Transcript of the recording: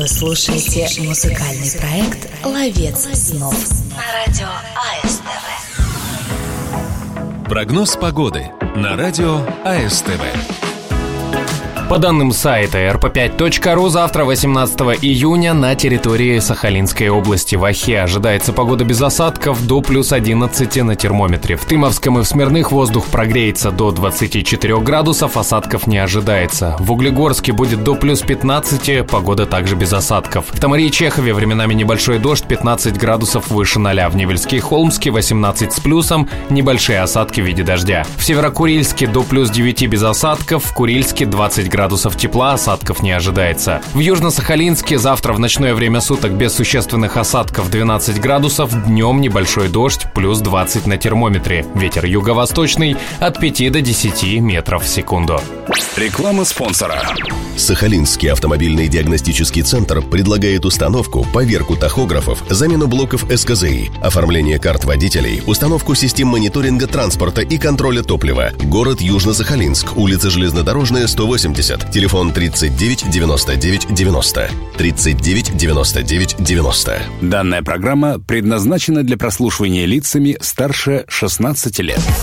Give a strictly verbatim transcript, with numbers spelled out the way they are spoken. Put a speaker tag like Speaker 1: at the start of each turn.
Speaker 1: Вы слушаете музыкальный проект «Ловец снов» на радио АСТВ.
Speaker 2: Прогноз погоды на радио АСТВ.
Speaker 3: По данным сайта эр пэ пять точка ру, завтра, восемнадцатого июня, на территории Сахалинской области в Охе ожидается погода без осадков до плюс одиннадцати на термометре. В Тымовском и в Смирных воздух прогреется до двадцати четырёх градусов, осадков не ожидается. В Углегорске будет до плюс пятнадцати, погода также без осадков. В Тамаре и Чехове временами небольшой дождь, пятнадцать градусов выше ноля. В Невельске и Холмске восемнадцать с плюсом, небольшие осадки в виде дождя. В Северокурильске до плюс девяти без осадков, в Курильске двадцать градусов тепла, осадков не ожидается. В Южно-Сахалинске завтра в ночное время суток без существенных осадков двенадцать градусов, днем небольшой дождь, плюс двадцать на термометре. Ветер юго-восточный от пяти до десяти метров в секунду.
Speaker 2: Реклама спонсора.
Speaker 4: Сахалинский автомобильный диагностический центр предлагает установку, поверку тахографов, замену блоков эс ка зэ и, оформление карт водителей, установку систем мониторинга транспорта и контроля топлива. Город Южно-Сахалинск, улица Железнодорожная, сто восемьдесят, телефон тридцать девять девяносто девять девяносто, тридцать девять девяносто девять девяносто.
Speaker 2: Данная программа предназначена для прослушивания лицами старше шестнадцати лет.